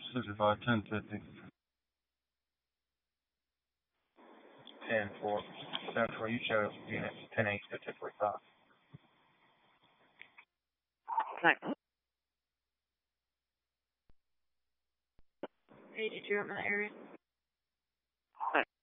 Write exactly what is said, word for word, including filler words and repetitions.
sixty-five, ten fifty. ten four. ten four, you show unit ten eight to ten forty-five. Nice. eighty-two, I'm in the area.